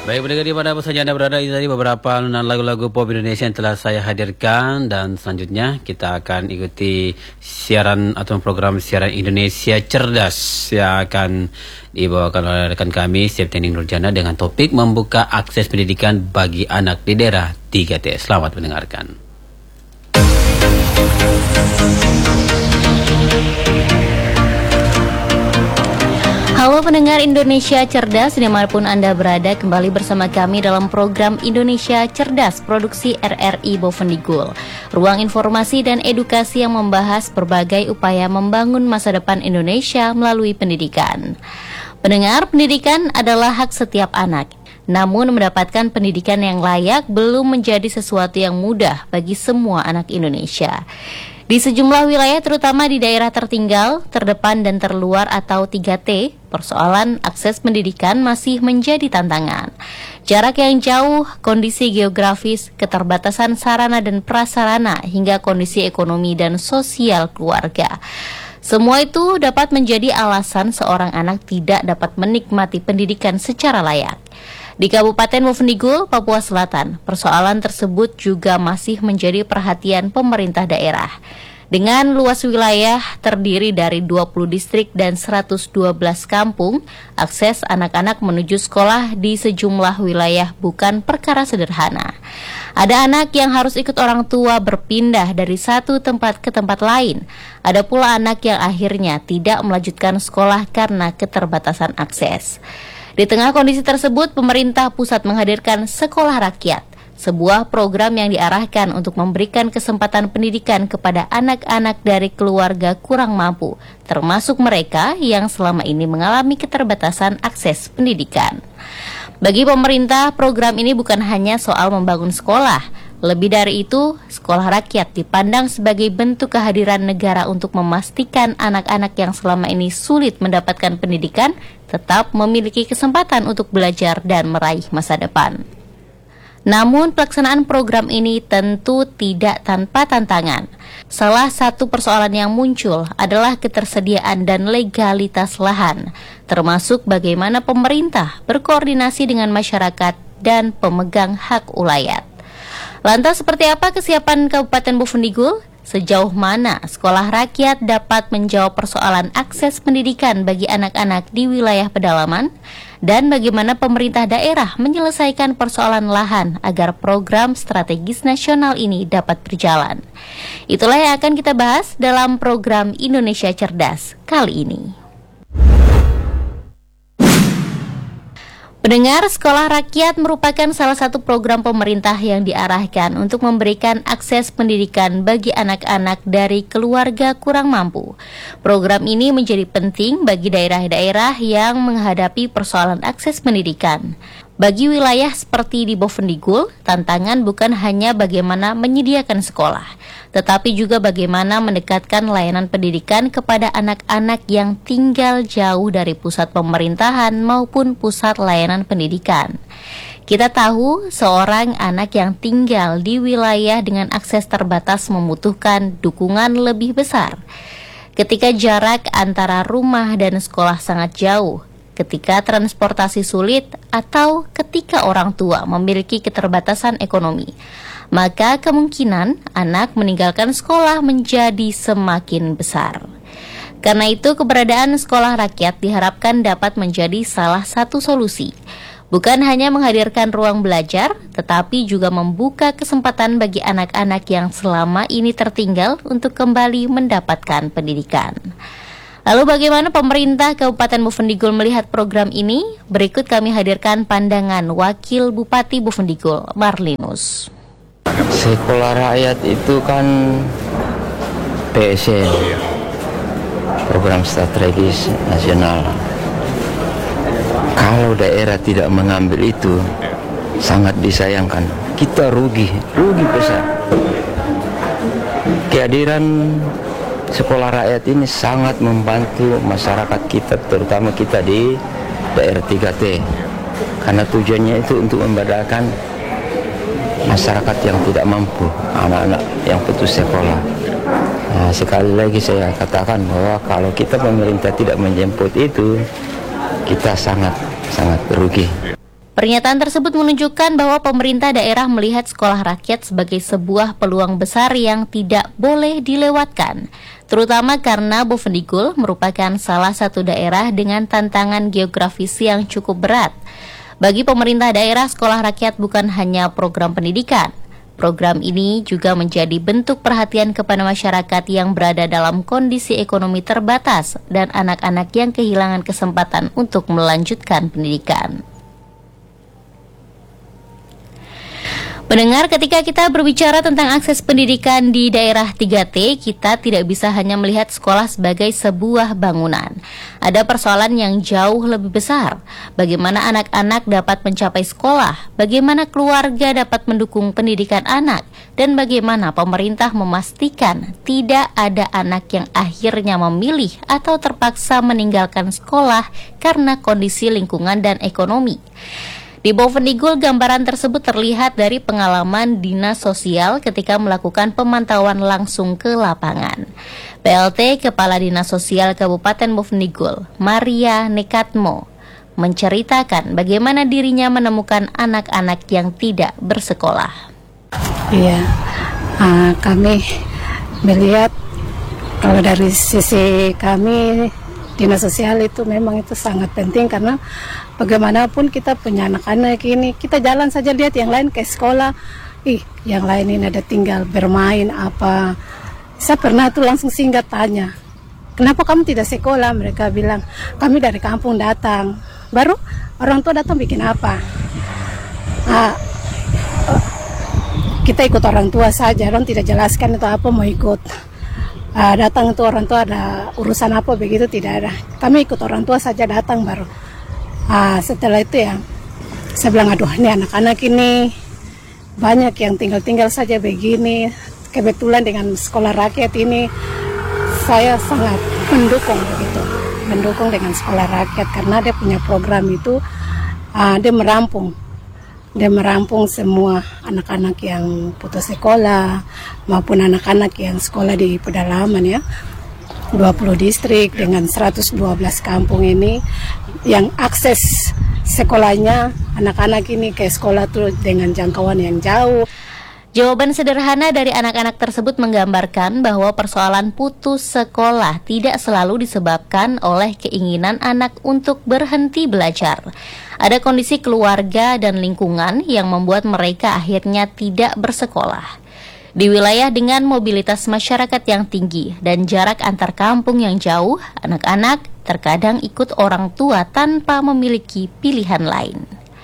Baik pendengar dimanapun saja Anda berada, ini tadi beberapa alunan lagu-lagu pop Indonesia yang telah saya hadirkan. Dan selanjutnya kita akan ikuti siaran atau program siaran Indonesia Cerdas yang akan dibawakan oleh rekan kami Septiani Nurjana dengan topik membuka akses pendidikan bagi anak di daerah 3T. Selamat mendengarkan. Halo pendengar Indonesia Cerdas, dimanapun Anda berada, kembali bersama kami dalam program Indonesia Cerdas, produksi RRI Bovendigul. Ruang informasi dan edukasi yang membahas berbagai upaya membangun masa depan Indonesia melalui pendidikan. Pendengar, pendidikan adalah hak setiap anak. Namun mendapatkan pendidikan yang layak belum menjadi sesuatu yang mudah bagi semua anak Indonesia. Di sejumlah wilayah terutama di daerah tertinggal, terdepan dan terluar atau 3T, persoalan akses pendidikan masih menjadi tantangan. Jarak yang jauh, kondisi geografis, keterbatasan sarana dan prasarana, hingga kondisi ekonomi dan sosial keluarga. Semua itu dapat menjadi alasan seorang anak tidak dapat menikmati pendidikan secara layak. Di Kabupaten Bovendigul, Papua Selatan, persoalan tersebut juga masih menjadi perhatian pemerintah daerah. Dengan luas wilayah terdiri dari 20 distrik dan 112 kampung, akses anak-anak menuju sekolah di sejumlah wilayah bukan perkara sederhana. Ada anak yang harus ikut orang tua berpindah dari satu tempat ke tempat lain. Ada pula anak yang akhirnya tidak melanjutkan sekolah karena keterbatasan akses. Di tengah kondisi tersebut, pemerintah pusat menghadirkan Sekolah Rakyat, sebuah program yang diarahkan untuk memberikan kesempatan pendidikan kepada anak-anak dari keluarga kurang mampu, termasuk mereka yang selama ini mengalami keterbatasan akses pendidikan. Bagi pemerintah, program ini bukan hanya soal membangun sekolah. Lebih dari itu, sekolah rakyat dipandang sebagai bentuk kehadiran negara untuk memastikan anak-anak yang selama ini sulit mendapatkan pendidikan tetap memiliki kesempatan untuk belajar dan meraih masa depan. Namun pelaksanaan program ini tentu tidak tanpa tantangan. Salah satu persoalan yang muncul adalah ketersediaan dan legalitas lahan, termasuk bagaimana pemerintah berkoordinasi dengan masyarakat dan pemegang hak ulayat. Lantas seperti apa kesiapan Kabupaten Bovendigul? Sejauh mana sekolah rakyat dapat menjawab persoalan akses pendidikan bagi anak-anak di wilayah pedalaman? Dan bagaimana pemerintah daerah menyelesaikan persoalan lahan agar program strategis nasional ini dapat berjalan? Itulah yang akan kita bahas dalam program Indonesia Cerdas kali ini. Pendengar, Sekolah Rakyat merupakan salah satu program pemerintah yang diarahkan untuk memberikan akses pendidikan bagi anak-anak dari keluarga kurang mampu. Program ini menjadi penting bagi daerah-daerah yang menghadapi persoalan akses pendidikan. Bagi wilayah seperti di Bovendigul, tantangan bukan hanya bagaimana menyediakan sekolah, tetapi juga bagaimana mendekatkan layanan pendidikan kepada anak-anak yang tinggal jauh dari pusat pemerintahan maupun pusat layanan pendidikan. Kita tahu seorang anak yang tinggal di wilayah dengan akses terbatas membutuhkan dukungan lebih besar. Ketika jarak antara rumah dan sekolah sangat jauh, ketika transportasi sulit, atau ketika orang tua memiliki keterbatasan ekonomi, maka kemungkinan anak meninggalkan sekolah menjadi semakin besar. Karena itu, keberadaan sekolah rakyat diharapkan dapat menjadi salah satu solusi. Bukan hanya menghadirkan ruang belajar, tetapi juga membuka kesempatan bagi anak-anak yang selama ini tertinggal untuk kembali mendapatkan pendidikan. Lalu bagaimana pemerintah Kabupaten Bovendigul melihat program ini? Berikut kami hadirkan pandangan Wakil Bupati Bovendigul, Marlinus. Sekolah rakyat itu kan PSN, program strategis nasional. Kalau daerah tidak mengambil itu, sangat disayangkan. Kita rugi besar. Kehadiran sekolah rakyat ini sangat membantu masyarakat kita, terutama kita di daerah 3T. Karena tujuannya itu untuk membedakan masyarakat yang tidak mampu, anak-anak yang putus sekolah. Nah, sekali lagi saya katakan bahwa kalau pemerintah tidak menjemput itu, kita sangat rugi. Pernyataan tersebut menunjukkan bahwa pemerintah daerah melihat sekolah rakyat sebagai sebuah peluang besar yang tidak boleh dilewatkan, terutama karena Bovendigul merupakan salah satu daerah dengan tantangan geografis yang cukup berat. Bagi pemerintah daerah, sekolah rakyat bukan hanya program pendidikan. Program ini juga menjadi bentuk perhatian kepada masyarakat yang berada dalam kondisi ekonomi terbatas dan anak-anak yang kehilangan kesempatan untuk melanjutkan pendidikan. Pendengar, ketika kita berbicara tentang akses pendidikan di daerah 3T, kita tidak bisa hanya melihat sekolah sebagai sebuah bangunan. Ada persoalan yang jauh lebih besar. Bagaimana anak-anak dapat mencapai sekolah, bagaimana keluarga dapat mendukung pendidikan anak, dan bagaimana pemerintah memastikan tidak ada anak yang akhirnya memilih atau terpaksa meninggalkan sekolah karena kondisi lingkungan dan ekonomi. Di Bovendigul, gambaran tersebut terlihat dari pengalaman Dinas Sosial ketika melakukan pemantauan langsung ke lapangan. PLT Kepala Dinas Sosial Kabupaten Bovendigul, Maria Nekatmo, menceritakan bagaimana dirinya menemukan anak-anak yang tidak bersekolah. Iya, kami melihat kalau dari sisi kami Dinas Sosial itu memang itu sangat penting karena bagaimanapun kita punya anak-anak ini, kita jalan saja lihat yang lain ke sekolah, yang lain ini ada tinggal bermain apa. Saya pernah tuh langsung singgah tanya, kenapa kamu tidak sekolah? Mereka bilang, kami dari kampung datang. Baru orang tua datang bikin apa? Kita ikut orang tua saja, orang tidak jelaskan itu apa mau ikut. Datang itu orang tua ada urusan apa begitu, tidak ada. Kami ikut orang tua saja datang baru. Setelah itu ya saya bilang, aduh ini anak-anak ini banyak yang tinggal-tinggal saja begini. Kebetulan dengan sekolah rakyat ini saya sangat mendukung begitu, mendukung dengan sekolah rakyat karena dia punya program itu, dia merampung semua anak-anak yang putus sekolah maupun anak-anak yang sekolah di pedalaman ya. 20 distrik dengan 112 kampung ini yang akses sekolahnya anak-anak ini ke sekolah tuh dengan jangkauan yang jauh. Jawaban sederhana dari anak-anak tersebut menggambarkan bahwa persoalan putus sekolah tidak selalu disebabkan oleh keinginan anak untuk berhenti belajar. Ada kondisi keluarga dan lingkungan yang membuat mereka akhirnya tidak bersekolah. Di wilayah dengan mobilitas masyarakat yang tinggi dan jarak antar kampung yang jauh, anak-anak terkadang ikut orang tua tanpa memiliki pilihan lain.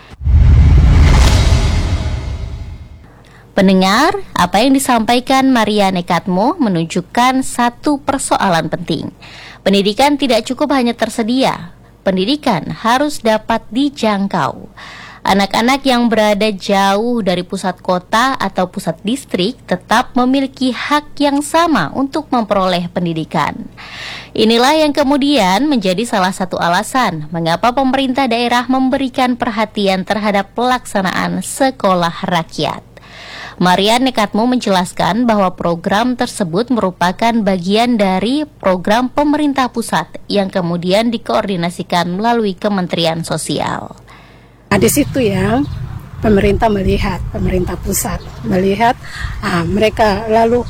Pendengar, apa yang disampaikan Maria Nekatmo menunjukkan satu persoalan penting. Pendidikan tidak cukup hanya tersedia, pendidikan harus dapat dijangkau. Anak-anak yang berada jauh dari pusat kota atau pusat distrik tetap memiliki hak yang sama untuk memperoleh pendidikan. Inilah yang kemudian menjadi salah satu alasan mengapa pemerintah daerah memberikan perhatian terhadap pelaksanaan sekolah rakyat. Maria Nekatmo menjelaskan bahwa program tersebut merupakan bagian dari program pemerintah pusat yang kemudian dikoordinasikan melalui Kementerian Sosial. Di situ ya pemerintah pusat melihat mereka lalu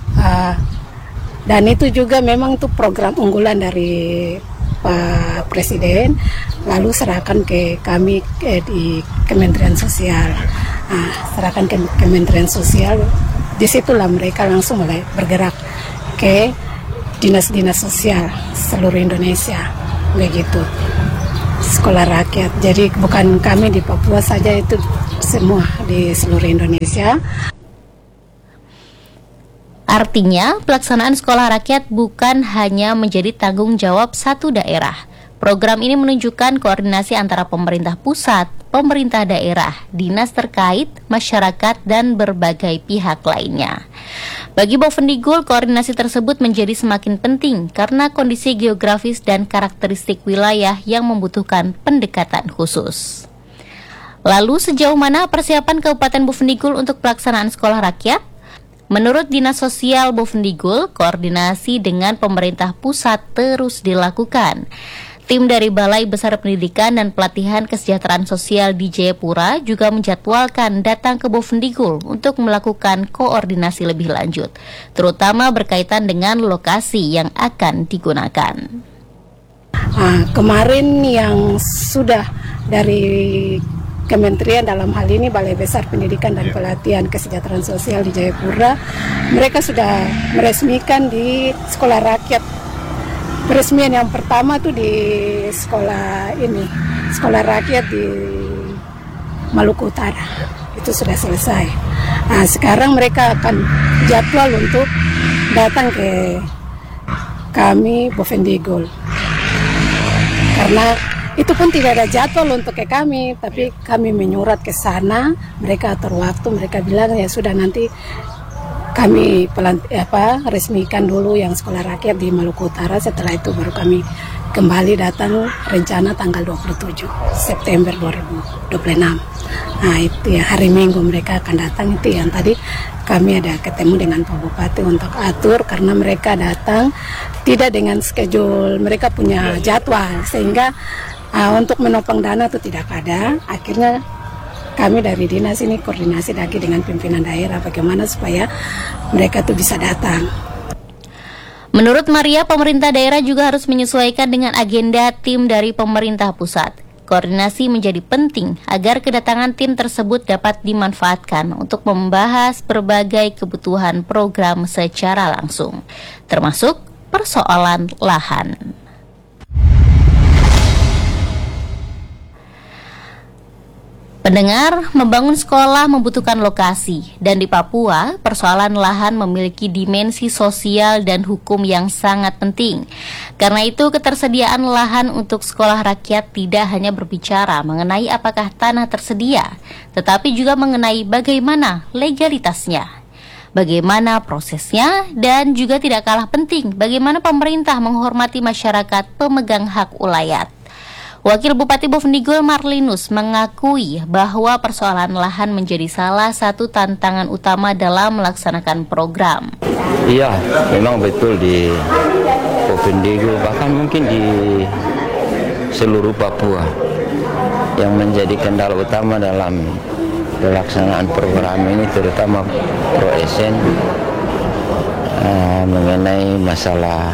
dan itu juga memang itu program unggulan dari Pak Presiden, lalu serahkan ke kami di Kementerian Sosial. Serahkan ke Kementerian Sosial, disitulah mereka langsung mulai bergerak ke dinas-dinas sosial seluruh Indonesia begitu. Sekolah rakyat, jadi bukan kami di Papua saja, itu semua di seluruh Indonesia. Artinya, pelaksanaan sekolah rakyat bukan hanya menjadi tanggung jawab satu daerah. Program ini menunjukkan koordinasi antara pemerintah pusat, pemerintah daerah, dinas terkait, masyarakat, dan berbagai pihak lainnya. Bagi Bovendigul, koordinasi tersebut menjadi semakin penting karena kondisi geografis dan karakteristik wilayah yang membutuhkan pendekatan khusus. Lalu, sejauh mana persiapan Kabupaten Bovendigul untuk pelaksanaan sekolah rakyat? Menurut Dinas Sosial Bovendigul, koordinasi dengan pemerintah pusat terus dilakukan. Tim dari Balai Besar Pendidikan dan Pelatihan Kesejahteraan Sosial di Jayapura juga menjadwalkan datang ke Bovendigul untuk melakukan koordinasi lebih lanjut, terutama berkaitan dengan lokasi yang akan digunakan. Kemarin yang sudah dari Kementerian, dalam hal ini Balai Besar Pendidikan dan Pelatihan Kesejahteraan Sosial di Jayapura, mereka sudah meresmikan di sekolah rakyat. Peresmian yang pertama tuh di sekolah rakyat di Maluku Utara, itu sudah selesai. Sekarang mereka akan jadwal untuk datang ke kami Bovendigul, karena itu pun tidak ada jadwal untuk ke kami, tapi kami menyurat ke sana, mereka atur waktu, mereka bilang ya sudah, nanti kami resmikan dulu yang sekolah rakyat di Maluku Utara, setelah itu baru kami kembali datang, rencana tanggal 27 September 2026. Itu ya, hari Minggu mereka akan datang. Itu yang tadi kami ada ketemu dengan Pak Bupati untuk atur, karena mereka datang tidak dengan schedule, mereka punya jadwal, sehingga untuk menopang dana itu tidak ada. Akhirnya kami dari dinas ini koordinasi lagi dengan pimpinan daerah bagaimana supaya mereka tuh bisa datang. Menurut Maria, pemerintah daerah juga harus menyesuaikan dengan agenda tim dari pemerintah pusat. Koordinasi menjadi penting agar kedatangan tim tersebut dapat dimanfaatkan untuk membahas berbagai kebutuhan program secara langsung, termasuk persoalan lahan. Pendengar, membangun sekolah membutuhkan lokasi, dan di Papua, persoalan lahan memiliki dimensi sosial dan hukum yang sangat penting. Karena itu, ketersediaan lahan untuk sekolah rakyat tidak hanya berbicara mengenai apakah tanah tersedia, tetapi juga mengenai bagaimana legalitasnya, bagaimana prosesnya, dan juga tidak kalah penting, bagaimana pemerintah menghormati masyarakat pemegang hak ulayat. Wakil Bupati Bovendigul Marlinus mengakui bahwa persoalan lahan menjadi salah satu tantangan utama dalam melaksanakan program. Iya, memang betul di Bovendigul, bahkan mungkin di seluruh Papua, yang menjadi kendala utama dalam pelaksanaan program ini, terutama ProSN, mengenai masalah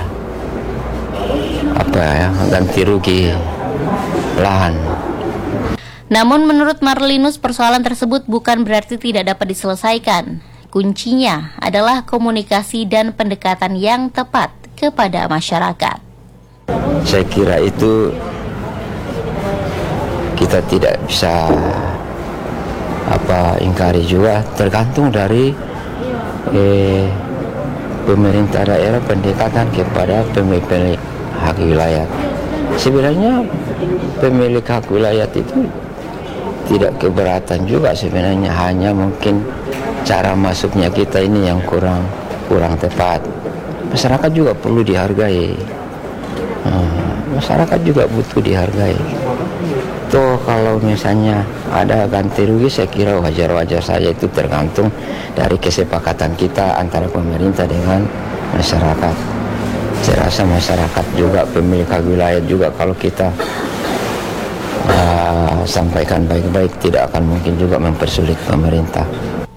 ganti rugi lahan. Namun menurut Marlinus, persoalan tersebut bukan berarti tidak dapat diselesaikan. Kuncinya adalah komunikasi dan pendekatan yang tepat kepada masyarakat. Saya kira itu kita tidak bisa ingkari juga, tergantung dari pemerintah daerah, pendekatan kepada pemilik hak wilayah. Sebenarnya pemilik hak wilayah itu tidak keberatan juga sebenarnya, hanya mungkin cara masuknya kita ini yang kurang tepat. Masyarakat juga perlu dihargai, masyarakat juga butuh dihargai. Toh kalau misalnya ada ganti rugi, saya kira wajar-wajar saja, itu tergantung dari kesepakatan kita antara pemerintah dengan masyarakat. Saya rasa masyarakat juga, pemilik hak wilayah juga, kalau kita sampaikan baik-baik, tidak akan mungkin juga mempersulit pemerintah.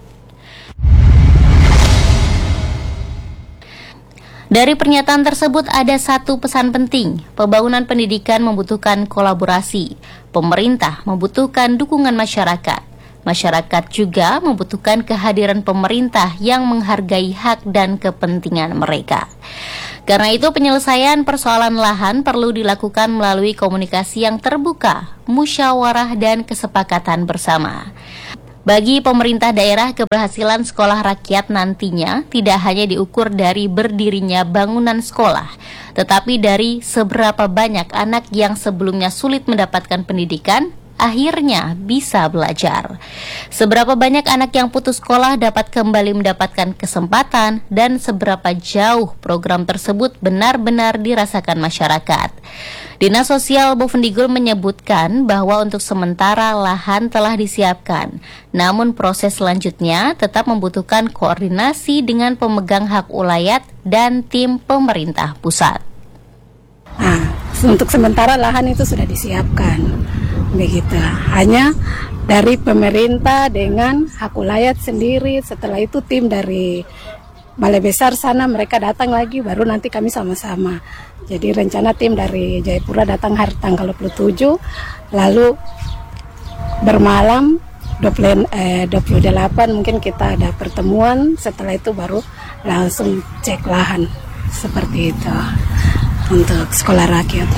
Dari pernyataan tersebut ada satu pesan penting: pembangunan pendidikan membutuhkan kolaborasi, pemerintah membutuhkan dukungan masyarakat. Masyarakat juga membutuhkan kehadiran pemerintah yang menghargai hak dan kepentingan mereka. Karena itu, penyelesaian persoalan lahan perlu dilakukan melalui komunikasi yang terbuka, musyawarah, dan kesepakatan bersama. Bagi pemerintah daerah, keberhasilan sekolah rakyat nantinya tidak hanya diukur dari berdirinya bangunan sekolah, tetapi dari seberapa banyak anak yang sebelumnya sulit mendapatkan pendidikan akhirnya bisa belajar. Seberapa banyak anak yang putus sekolah dapat kembali mendapatkan kesempatan, dan seberapa jauh program tersebut benar-benar dirasakan masyarakat. Dinas Sosial Bovendigul menyebutkan bahwa untuk sementara lahan telah disiapkan, namun proses selanjutnya tetap membutuhkan koordinasi dengan pemegang hak ulayat dan tim pemerintah pusat. untuk sementara lahan itu sudah disiapkan. Begitu. Hanya dari pemerintah dengan hak ulayat sendiri. Setelah itu tim dari Balai Besar sana mereka datang lagi, baru nanti kami sama-sama. Jadi rencana tim dari Jayapura datang hari tanggal 27, lalu bermalam 28 mungkin kita ada pertemuan. Setelah itu baru langsung cek lahan seperti itu untuk sekolah rakyat.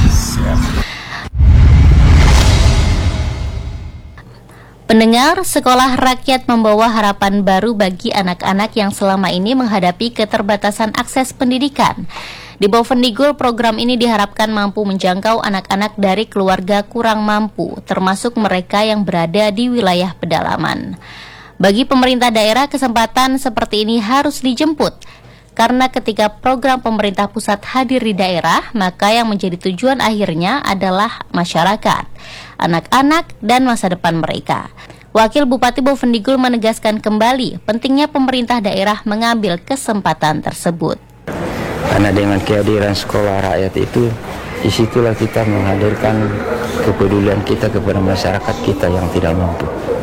Pendengar, sekolah rakyat membawa harapan baru bagi anak-anak yang selama ini menghadapi keterbatasan akses pendidikan. Di Bovendigul, program ini diharapkan mampu menjangkau anak-anak dari keluarga kurang mampu, termasuk mereka yang berada di wilayah pedalaman. Bagi pemerintah daerah, kesempatan seperti ini harus dijemput. Karena ketika program pemerintah pusat hadir di daerah, maka yang menjadi tujuan akhirnya adalah masyarakat, anak-anak, dan masa depan mereka. Wakil Bupati Bovendigul menegaskan kembali pentingnya pemerintah daerah mengambil kesempatan tersebut. Karena dengan kehadiran sekolah rakyat itu, disitulah kita menghadirkan kepedulian kita kepada masyarakat kita yang tidak mampu.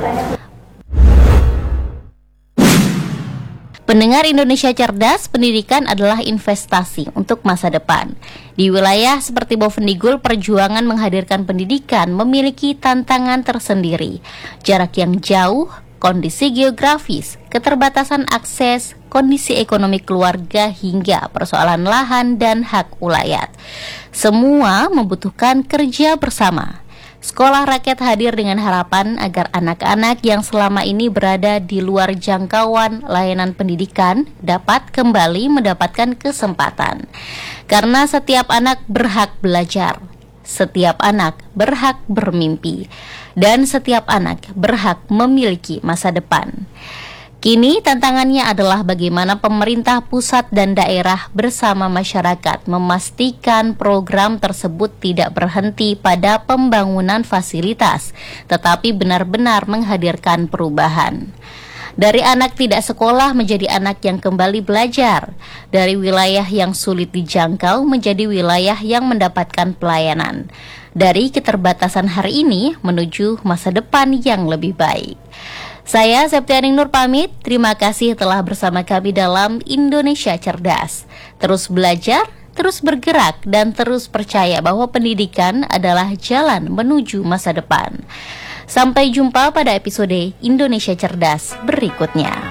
Pendengar Indonesia Cerdas, pendidikan adalah investasi untuk masa depan. Di wilayah seperti Bovendigul, perjuangan menghadirkan pendidikan memiliki tantangan tersendiri. Jarak yang jauh, kondisi geografis, keterbatasan akses, kondisi ekonomi keluarga, hingga persoalan lahan dan hak ulayat. Semua membutuhkan kerja bersama. Sekolah rakyat hadir dengan harapan agar anak-anak yang selama ini berada di luar jangkauan layanan pendidikan dapat kembali mendapatkan kesempatan. Karena setiap anak berhak belajar, setiap anak berhak bermimpi, dan setiap anak berhak memiliki masa depan. Kini tantangannya adalah bagaimana pemerintah pusat dan daerah bersama masyarakat memastikan program tersebut tidak berhenti pada pembangunan fasilitas, tetapi benar-benar menghadirkan perubahan. Dari anak tidak sekolah menjadi anak yang kembali belajar, dari wilayah yang sulit dijangkau menjadi wilayah yang mendapatkan pelayanan, dari keterbatasan hari ini menuju masa depan yang lebih baik. Saya Septianing Nur pamit, terima kasih telah bersama kami dalam Indonesia Cerdas. Terus belajar, terus bergerak, dan terus percaya bahwa pendidikan adalah jalan menuju masa depan. Sampai jumpa pada episode Indonesia Cerdas berikutnya.